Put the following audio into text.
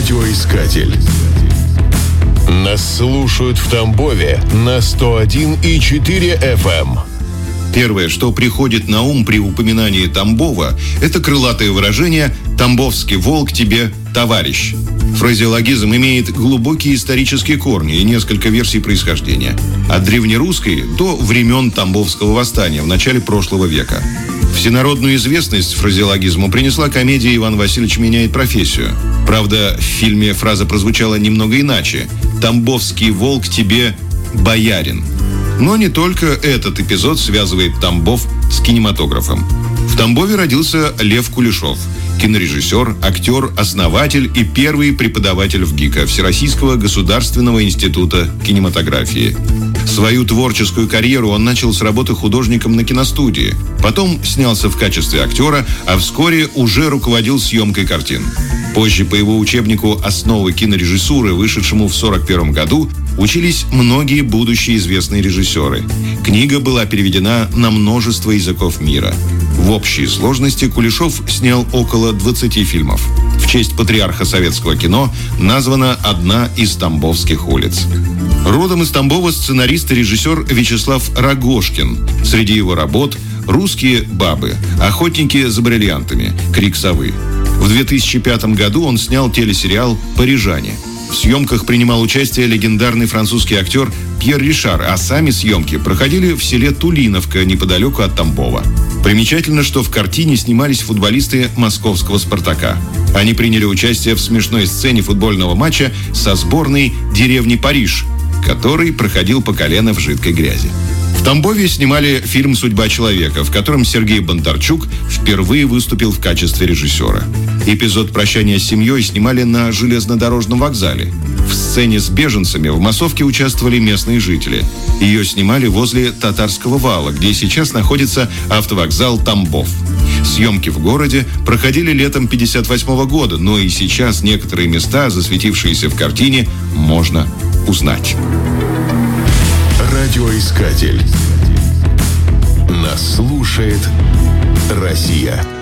Радиоискатель. Нас слушают в Тамбове на 101,4 FM. Первое, что приходит на ум при упоминании Тамбова, это крылатое выражение «Тамбовский волк тебе товарищ». Фразеологизм имеет глубокие исторические корни и несколько версий происхождения. От древнерусской до времен Тамбовского восстания в начале прошлого века. Всенародную известность фразеологизму принесла комедия «Иван Васильевич меняет профессию». Правда, в фильме фраза прозвучала немного иначе. «Тамбовский волк тебе боярин». Но не только этот эпизод связывает Тамбов с кинематографом. В Тамбове родился Лев Кулешов, кинорежиссер, актер, основатель и первый преподаватель ВГИКа, Всероссийского государственного института кинематографии. Свою творческую карьеру он начал с работы художником на киностудии. Потом снялся в качестве актера, а вскоре уже руководил съемкой картин. Позже по его учебнику «Основы кинорежиссуры», вышедшему в 1941 году, учились многие будущие известные режиссеры. Книга была переведена на множество языков мира. В общей сложности Кулешов снял около 20 фильмов. В честь патриарха советского кино названа одна из тамбовских улиц. Родом из Тамбова сценарист и режиссер Вячеслав Рогожкин. Среди его работ «Русские бабы», «Охотники за бриллиантами», «Крик совы». В 2005 году он снял телесериал «Парижане». В съемках принимал участие легендарный французский актер Пьер Ришар, а сами съемки проходили в селе Тулиновка, неподалеку от Тамбова. Примечательно, что в картине снимались футболисты московского «Спартака». Они приняли участие в смешной сцене футбольного матча со сборной деревни Париж, который проходил по колено в жидкой грязи. В Тамбове снимали фильм «Судьба человека», в котором Сергей Бондарчук впервые выступил в качестве режиссера. Эпизод прощания с семьей снимали на железнодорожном вокзале. В сцене с беженцами в массовке участвовали местные жители. Ее снимали возле Татарского вала, где сейчас находится автовокзал Тамбов. Съемки в городе проходили летом 1958 года, но и сейчас некоторые места, засветившиеся в картине, можно узнать. Радиоискатель. Нас слушает Россия.